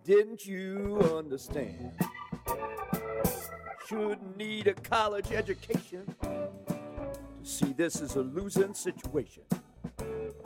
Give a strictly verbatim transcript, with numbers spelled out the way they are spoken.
Didn't you understand? Shouldn't need a college education to see this is a losing situation.